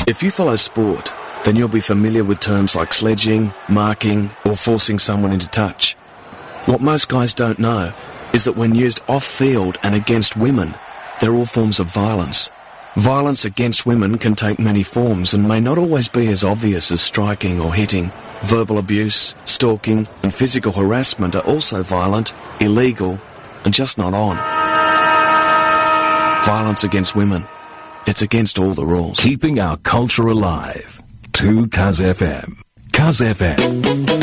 If you follow sport, then you'll be familiar with terms like sledging, marking, or forcing someone into touch. What most guys don't know is that when used off-field and against women, they're all forms of violence. Violence against women can take many forms and may not always be as obvious as striking or hitting. Verbal abuse, stalking, and physical harassment are also violent, illegal, and just not on. Violence against women. It's against all the rules. Keeping our culture alive. 2 Kaz FM. Kaz FM.